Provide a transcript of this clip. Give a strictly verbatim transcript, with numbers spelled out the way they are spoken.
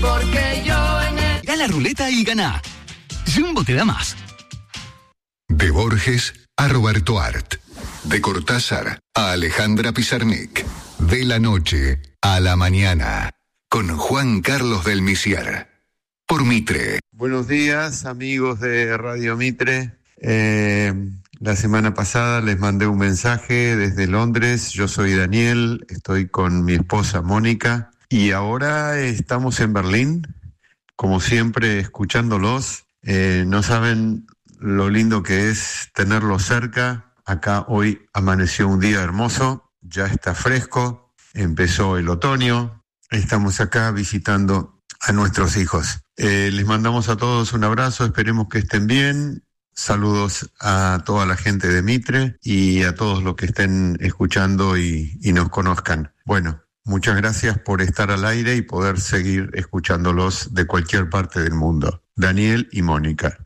porque yo en el... Da la ruleta y gana. Jumbo te da más. De Borges a Roberto Art. De Cortázar a Alejandra Pizarnik. De la noche a la mañana. Con Juan Carlos del Misiar. Por Mitre. Buenos días, amigos de Radio Mitre. Eh, la semana pasada les mandé un mensaje desde Londres. Yo soy Daniel, estoy con mi esposa Mónica. Y ahora estamos en Berlín, como siempre, escuchándolos. Eh, no saben lo lindo que es tenerlos cerca. Acá hoy amaneció un día hermoso, ya está fresco, empezó el otoño. Estamos acá visitando a nuestros hijos. Eh, les mandamos a todos un abrazo, esperemos que estén bien. Saludos a toda la gente de Mitre y a todos los que estén escuchando y, y nos conozcan. Bueno, muchas gracias por estar al aire y poder seguir escuchándolos de cualquier parte del mundo. Daniel y Mónica.